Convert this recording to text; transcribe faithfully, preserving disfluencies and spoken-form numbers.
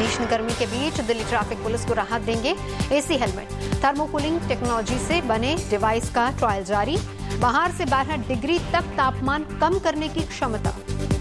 भीषण गर्मी के बीच दिल्ली ट्रैफिक पुलिस को राहत देंगे एसी हेलमेट। थर्मोकूलिंग टेक्नोलॉजी से बने डिवाइस का ट्रायल जारी। बाहर से बारह डिग्री तक तापमान कम करने की क्षमता।